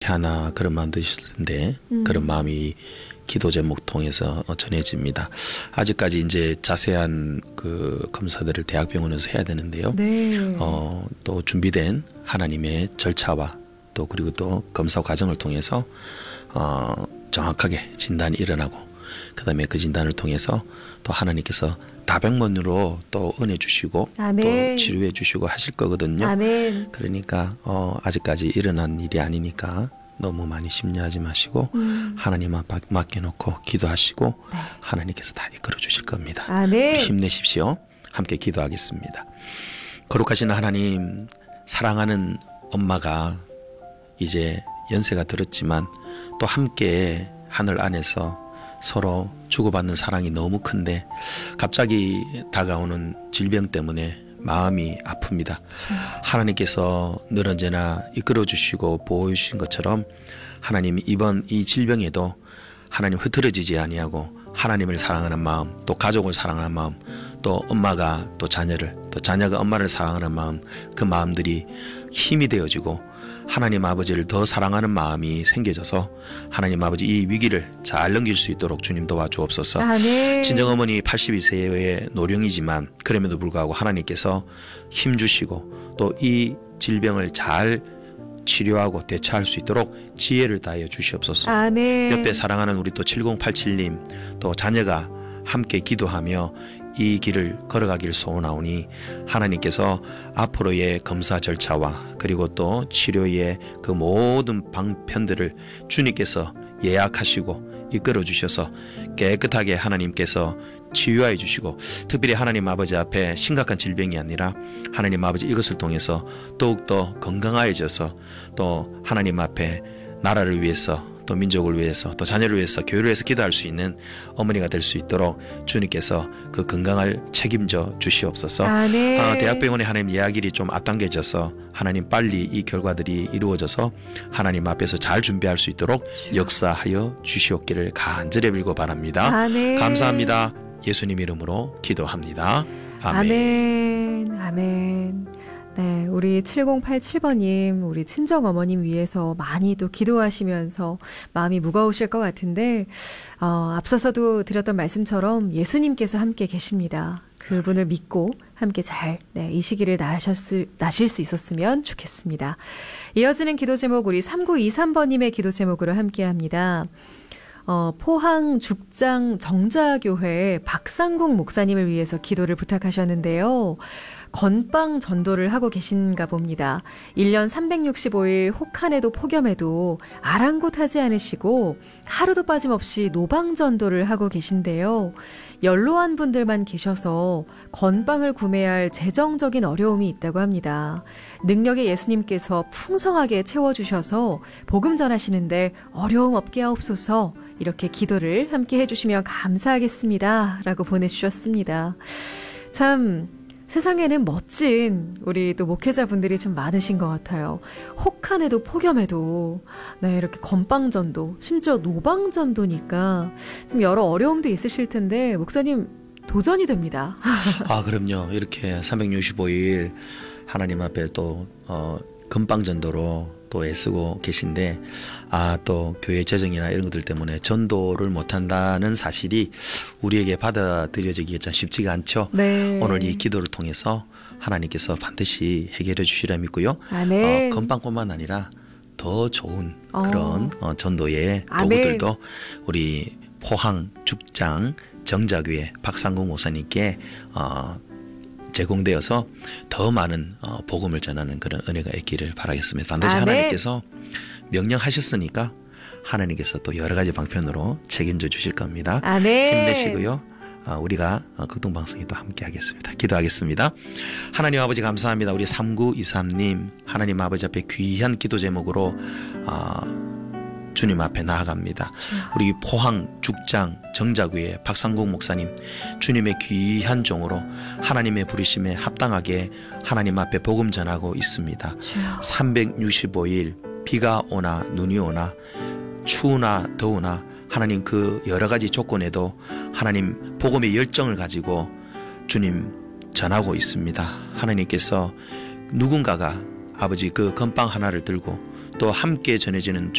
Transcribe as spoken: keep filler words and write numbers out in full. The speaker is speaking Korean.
하나 그런 마음 드실 텐데 음. 그런 마음이 기도 제목 통해서 전해집니다. 아직까지 이제 자세한 그 검사들을 대학병원에서 해야 되는데요. 네. 어, 또 준비된 하나님의 절차와 또 그리고 또 검사 과정을 통해서 어, 정확하게 진단이 일어나고 그다음에 그 진단을 통해서 또 하나님께서 다백문으로 또 은혜 주시고 아멘. 또 치료해 주시고 하실 거거든요. 아멘. 그러니까 어, 아직까지 일어난 일이 아니니까 너무 많이 심려하지 마시고 음. 하나님 앞에 맡겨놓고 기도하시고 네. 하나님께서 다 이끌어 주실 겁니다. 아멘. 힘내십시오. 함께 기도하겠습니다. 거룩하신 하나님, 사랑하는 엄마가 이제 연세가 들었지만 또 함께 하늘 안에서 서로 주고받는 사랑이 너무 큰데 갑자기 다가오는 질병 때문에 마음이 아픕니다. 하나님께서 늘 언제나 이끌어 주시고 보호해 주신 것처럼 하나님 이번 이 질병에도 하나님 흐트러지지 아니하고 하나님을 사랑하는 마음, 또 가족을 사랑하는 마음, 또 엄마가 또 자녀를, 또 자녀가 엄마를 사랑하는 마음, 그 마음들이 힘이 되어지고 하나님 아버지를 더 사랑하는 마음이 생겨져서 하나님 아버지 이 위기를 잘 넘길 수 있도록 주님 도와주옵소서. 아멘. 친정어머니 팔십이 세의 노령이지만 그럼에도 불구하고 하나님께서 힘 주시고 또 이 질병을 잘 치료하고 대처할 수 있도록 지혜를 다하여 주시옵소서. 아멘. 옆에 사랑하는 우리 또 칠공팔칠 님 또 자녀가 함께 기도하며 이 길을 걸어가길 소원하오니 하나님께서 앞으로의 검사 절차와 그리고 또 치료의 그 모든 방편들을 주님께서 예약하시고 이끌어 주셔서 깨끗하게 하나님께서 치유하여 주시고 특별히 하나님 아버지 앞에 심각한 질병이 아니라 하나님 아버지 이것을 통해서 더욱더 건강해져서 또 하나님 앞에 나라를 위해서 또 민족을 위해서 또 자녀를 위해서 교회를 위해서 기도할 수 있는 어머니가 될 수 있도록 주님께서 그 건강을 책임져 주시옵소서. 아멘. 아, 대학병원에 하나님 예약일이 좀 앞당겨져서 하나님 빨리 이 결과들이 이루어져서 하나님 앞에서 잘 준비할 수 있도록 역사하여 주시옵기를 간절히 빌고 바랍니다. 아멘. 감사합니다. 예수님 이름으로 기도합니다. 아멘. 아멘. 아멘. 네, 우리 칠공팔칠 번님, 우리 친정어머님 위해서 많이 또 기도하시면서 마음이 무거우실 것 같은데, 어, 앞서서도 드렸던 말씀처럼 예수님께서 함께 계십니다. 그분을 믿고 함께 잘, 네, 이 시기를 나셨을, 나실 수 있었으면 좋겠습니다. 이어지는 기도 제목, 우리 삼구이삼 번님의 기도 제목으로 함께 합니다. 어, 포항 죽장 정자교회 박상국 목사님을 위해서 기도를 부탁하셨는데요. 건빵 전도를 하고 계신가 봅니다. 일 년 삼백육십오 일 혹한에도 폭염에도 아랑곳하지 않으시고 하루도 빠짐없이 노방 전도를 하고 계신데요. 연로한 분들만 계셔서 건빵을 구매할 재정적인 어려움이 있다고 합니다. 능력의 예수님께서 풍성하게 채워주셔서 복음 전하시는데 어려움 없게 하옵소서. 이렇게 기도를 함께 해주시면 감사하겠습니다. 라고 보내주셨습니다. 참 세상에는 멋진 우리 또 목회자분들이 좀 많으신 것 같아요. 혹한에도 폭염에도 네, 이렇게 건빵전도, 심지어 노방전도니까 좀 여러 어려움도 있으실 텐데 목사님 도전이 됩니다. 아, 그럼요. 이렇게 삼백육십오 일 하나님 앞에 또 어, 건빵전도로 또 애쓰고 계신데 아, 또 교회 재정이나 이런 것들 때문에 전도를 못한다는 사실이 우리에게 받아들여지기가 쉽지가 않죠. 네. 오늘 이 기도를 통해서 하나님께서 반드시 해결해 주시라 믿고요. 아멘. 어, 건빵뿐만 아니라 더 좋은 어. 그런 어, 전도의 아멘. 도구들도 우리 포항 죽장 정자교회 박상국 목사님께 어, 제공되어서 더 많은 어, 복음을 전하는 그런 은혜가 있기를 바라겠습니다. 반드시 아멘. 하나님께서 명령하셨으니까 하나님께서 또 여러 가지 방편으로 책임져 주실 겁니다. 아멘. 힘내시고요. 어, 우리가 어, 극동방송에 또 함께 하겠습니다. 기도하겠습니다. 하나님 아버지 감사합니다. 우리 삼구이삼 님 하나님 아버지 앞에 귀한 기도 제목으로 어, 주님 앞에 나아갑니다. 우리 포항 죽장 정자교회 박상국 목사님 주님의 귀한 종으로 하나님의 부르심에 합당하게 하나님 앞에 복음 전하고 있습니다. 삼백육십오 일 비가 오나 눈이 오나 추우나 더우나 하나님 그 여러 가지 조건에도 하나님 복음의 열정을 가지고 주님 전하고 있습니다. 하나님께서 누군가가 아버지 그 건빵 하나를 들고 또 함께 전해지는